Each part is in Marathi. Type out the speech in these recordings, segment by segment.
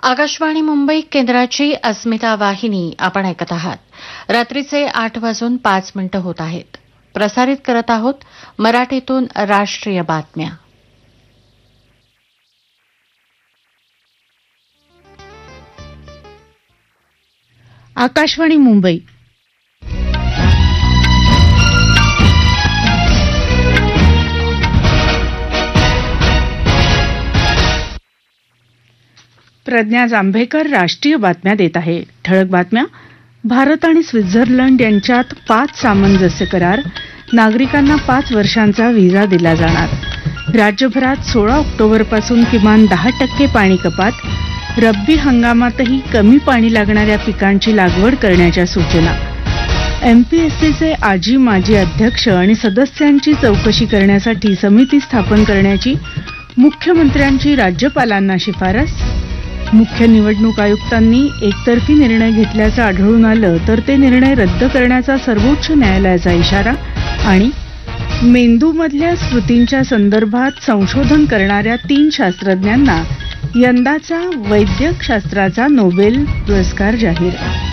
आकाशवाणी मुंबई केंद्राची अस्मिता वाहिनी आपण ऐकत आहात। रात्रीचे 8:05 होत आहेत। प्रसारित करत आहोत मराठीतून राष्ट्रीय बातम्या। आकाशवाणी मुंबई। प्रज्ञा जांभेकर राष्ट्रीय बातम्या देत आहे। ठळक बातम्या। भारत आणि स्वित्झर्लंड यांच्यात 5 सामंजस्य करार। नागरिकांना 5 वर्षांचा व्हिसा दिला जाणार। राज्यभरात 16 ऑक्टोबरपासून किमान 10% पाणी कपात। रब्बी हंगामातही कमी पाणी लागणाऱ्या पिकांची लागवड करण्याच्या सूचना। एमपीएससीचे आजी माजी अध्यक्ष आणि सदस्यांची चौकशी करण्यासाठी समिती स्थापन करण्याची मुख्यमंत्र्यांची राज्यपालांना शिफारस। मुख्य निवडणूक आयुक्तांनी एकतर्फी निर्णय घेतल्याचं आढळून आलं तर ते निर्णय रद्द करण्याचा सर्वोच्च न्यायालयाचा इशारा। आणि मेंदूमधल्या स्मृतींच्या संदर्भात संशोधन करणाऱ्या 3 शास्त्रज्ञांना यंदाचा वैद्यकशास्त्राचा नोबेल पुरस्कार जाहीर।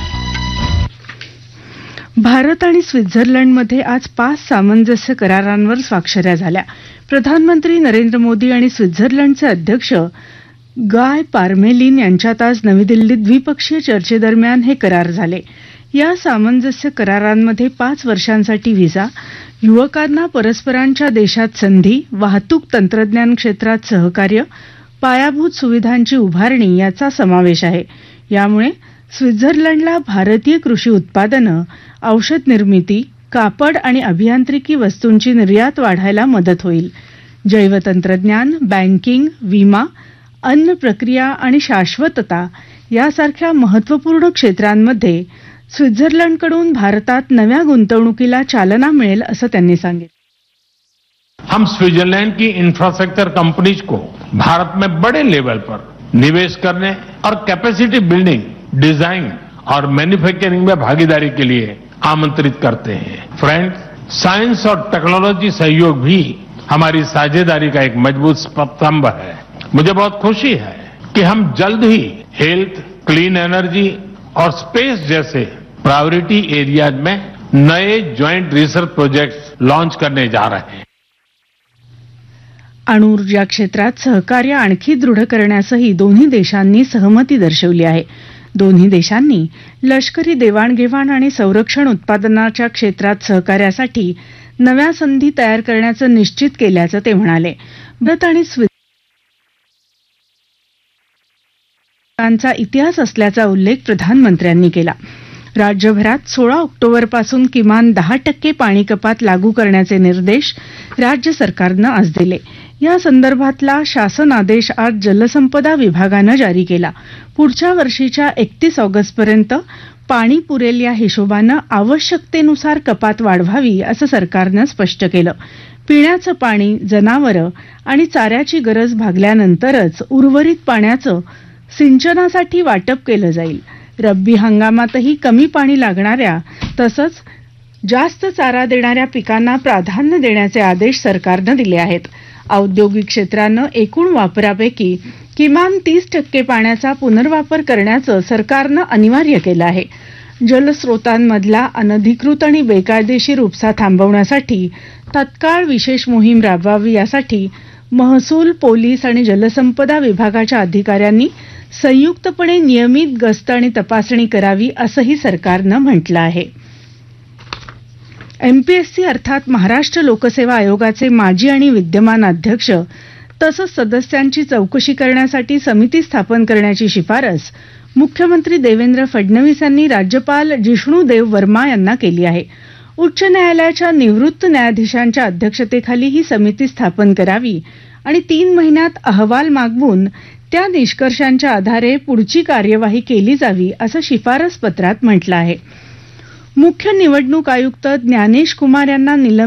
भारत आणि स्वित्झर्लंडमध्ये आज 5 सामंजस्य करारांवर स्वाक्षऱ्या झाल्या। प्रधानमंत्री नरेंद्र मोदी आणि स्वित्झर्लंडचे अध्यक्ष गाय पारमेलिन यांच्यात आज नवी दिल्लीत द्विपक्षीय चर्चेदरम्यान हे करार झाले। या सामंजस्य करारांमध्ये 5 वर्षांसाठी व्हिसा, युवकांना परस्परांच्या देशात संधी, वाहतूक तंत्रज्ञान क्षेत्रात सहकार्य, पायाभूत सुविधांची उभारणी याचा समावेश आहे। यामुळे स्वित्झर्लंडला भारतीय कृषी उत्पादनं, औषध निर्मिती, कापड आणि अभियांत्रिकी वस्तूंची निर्यात वाढायला मदत होईल। जैवतंत्रज्ञान, बँकिंग, विमा, अन्न प्रक्रिया आणि शाश्वतता यासारख्या महत्त्वपूर्ण क्षेत्रांमध्ये स्वित्झर्लंडकडून भारतात नव्या गुंतवणुकीला चालना मिळेल असं त्यांनी सांगितलं। हम स्विट्जरलैंड की इंफ्रास्ट्रक्चर कंपनीज को भारत में बड़े लेवल पर निवेश करने और कैपेसिटी बिल्डिंग, डिजाइन और मैन्युफैक्चरिंग में भागीदारी के लिए आमंत्रित करते हैं। फ्रेंड्स, साइंस और टेक्नोलॉजी सहयोग भी हमारी साझेदारी का एक मजबूत स्तंभ है। मुझे बहुत खुशी है कि हम जल्द ही हेल्थ, क्लीन एनर्जी और स्पेस जैसे प्रायोरिटी एरियाज में नए ज्वाइंट रिसर्च प्रोजेक्ट्स लॉन्च करने जा रहे हैं। अणुऊर्जा क्षेत्रात सहकार्य आणखी दृढ करण्यासही दोन्ही देशांनी सहमती दर्शवली आहे। दोन्ही देशांनी लष्करी देवाणघेवाण आणि संरक्षण उत्पादनाच्या क्षेत्रात सहकार्यासाठी नव्या संधी तयार करण्याचं निश्चित केल्याचं ते म्हणाले। भारत आणि स्वित्झर्लंडचा इतिहास असल्याचा उल्लेख प्रधानमंत्र्यांनी केला। राज्यभरात 16 ऑक्टोबरपासून किमान 10% पाणी कपात लागू करण्याचे निर्देश राज्य सरकारनं आज दिले। या संदर्भातला शासन आदेश आज जलसंपदा विभागानं जारी केला। पुढच्या वर्षीच्या 31 ऑगस्टपर्यंत पाणी पुरेल या हिशोबानं आवश्यकतेनुसार कपात वाढवावी असं सरकारनं स्पष्ट केलं। पिण्याचं पाणी, जनावरं आणि चाऱ्याची गरज भागल्यानंतरच उर्वरित पाण्याचं सिंचनासाठी वाटप केलं जाईल। रब्बी हंगामातही कमी पाणी लागणाऱ्या तसंच जास्त चारा देणाऱ्या पिकांना प्राधान्य देण्याचे आदेश सरकारनं दिले आहेत। औद्योगिक क्षेत्रानं एकूण वापरापैकी किमान 30% पाण्याचा पुनर्वापर करण्याचं सरकारनं अनिवार्य केलं आहे। जलस्रोतांमधला अनधिकृत आणि बेकायदेशीर उपसा थांबवण्यासाठी तत्काळ विशेष मोहीम राबवावी यासाठी महसूल, पोलीस आणि जलसंपदा विभागाच्या अधिकाऱ्यांनी संयुक्तपणे नियमित गस्त आणि तपासणी करावी असंही सरकारनं म्हटलं आहे। एमपीएससी अर्थात महाराष्ट्र लोकसेवा आयोगाचे माजी आणि विद्यमान अध्यक्ष तसंच सदस्यांची चौकशी करण्यासाठी समिती स्थापन करण्याची शिफारस मुख्यमंत्री देवेंद्र फडणवीस यांनी राज्यपाल जिष्णू देव वर्मा यांना केली आहे। उच्च न्यायालयाच्या निवृत्त न्यायाधीशांच्या अध्यक्षतेखाली ही समिती स्थापन करावी आणि 3 महिन्यात अहवाल मागवून त्या निष्कर्षांच्या आधारे पुढची कार्यवाही केली जावी असं शिफारस पत्रात म्हटलं आहे। मुख्य निवडणूक आयुक्त ज्ञानेश कुमार यांना